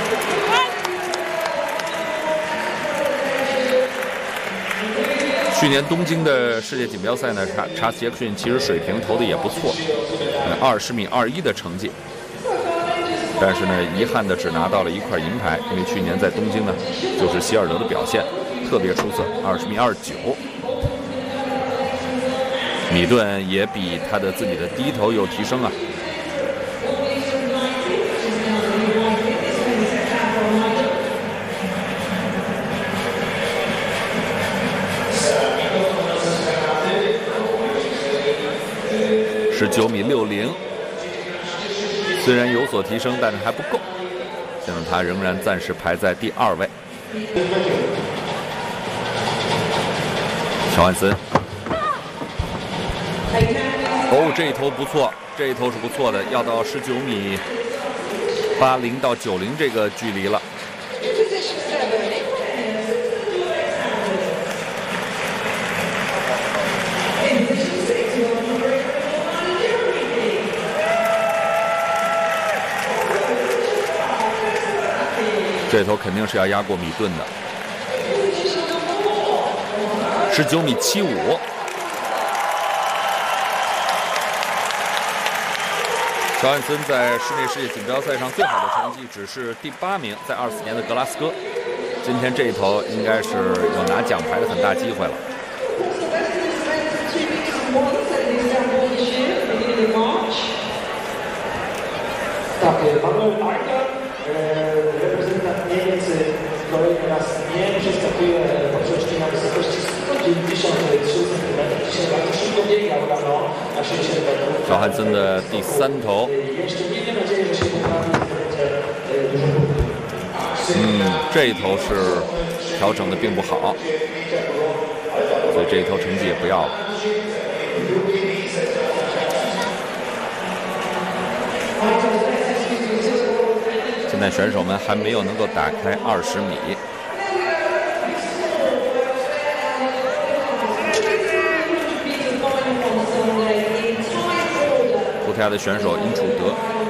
去年东京的世界锦标赛呢，查斯杰克逊其实水平投的也不错，20米21的成绩。但是呢，遗憾的只拿到了1块银牌，因为去年在东京呢，就是希尔德的表现特别出色，20米29。米顿也比他的自己的第一头有提升啊。19米60，虽然有所提升，但是还不够。现在他仍然暂时排在第2位。乔汉森，哦，这一头不错，这一头是不错的，要到19米80到90这个距离了。这头肯定是要压过米顿的，19米75。乔汉森在室内世界锦标赛上最好的成绩只是第8名，在24年的格拉斯哥。今天这一头应该是有拿奖牌的很大机会了。 Kolejny raz nie przeskakuje poprzeczki na wysokości 193 cm. Dzisiaj bardzo szybko biegał rano na 60 metrów. 乔汉森的第3头。 Jeszcze miejmy nadzieję, że się poprawi, będzie dużo punktów. 这一头是调整的并不好，所以这一头成绩也不要了。现在选手们还没有能够打开20米。葡萄牙的选手因楚德。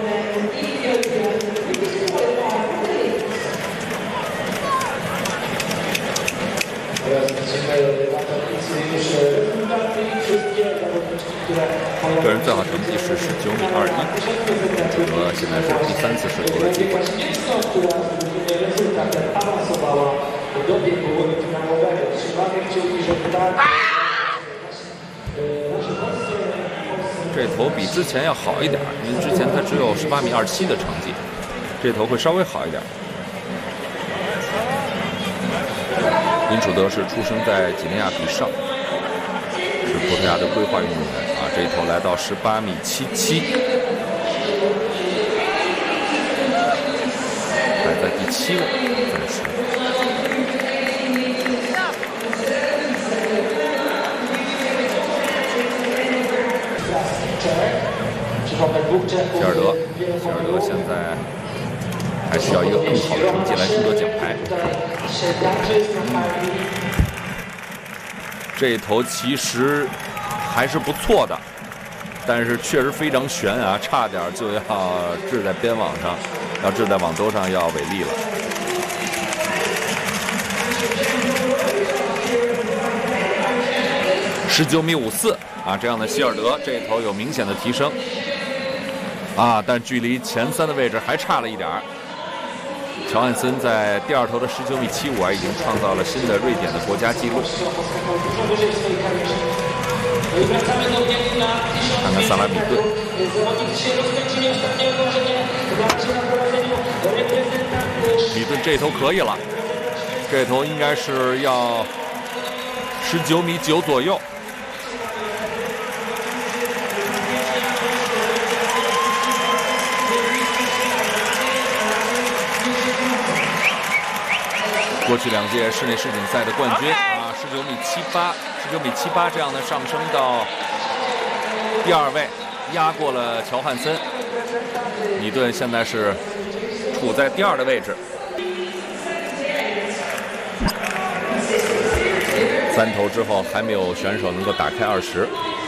个人最好成绩是19米21，楚德现在是第3次试图的机会。这头比之前要好一点，因为之前他只有18米27的成绩，这头会稍微好一点。因楚德是出生在几内亚比绍，是葡萄牙的规划运动员啊。这一头来到18米77，摆在第7位，暂时。希尔德现在还需要一个更好的成绩来争夺奖牌。这一头其实还是不错的，但是确实非常悬啊，差点就要掷在边网上，要掷在网兜上要违例了。19米54啊，这样的希尔德这一头有明显的提升啊，但距离前3的位置还差了一点。乔汉森在第2头的19米75啊，已经创造了新的瑞典的国家纪录。看看萨拉米顿，米顿这头可以了，这头应该是要19米9左右。过去2届室内世锦赛的冠军啊，19米78这样的上升到第2位，压过了乔汉森。米顿现在是处在第2的位置。3头之后还没有选手能够打开20。